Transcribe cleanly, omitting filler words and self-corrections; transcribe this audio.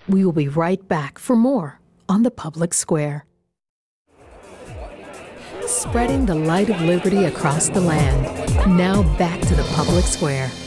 We will be right back for more on the Public Square. Spreading the light of liberty across the land. Now back to the Public Square.